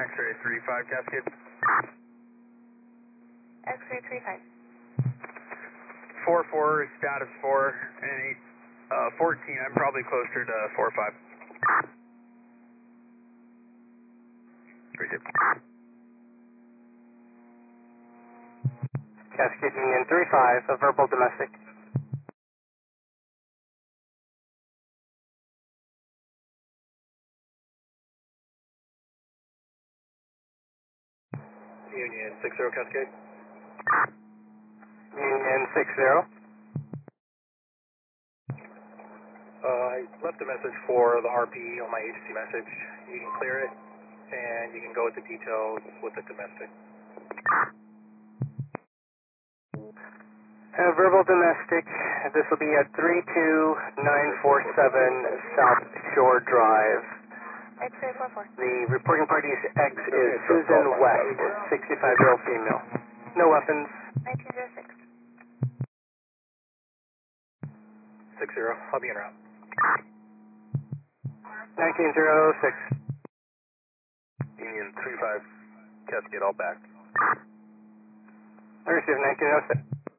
X-ray 35 Cascade. X-ray 35. 4-4, status 4, and 14, I'm probably closer to 4-5. 3-2. Cascade Union 35, a verbal domestic. Union 60 Cascade. Union 60. I left a message for the RP on my agency message. You can clear it, and you can go with the details with the domestic. Verbal domestic, this will be at 32947 South Shore Drive. X-ray 44. The reporting party's X is Susan West, 65-year-old female. No weapons. 1906. 60, I'll be en route. 1906. Union 35 Cascade, all back. I received 1906.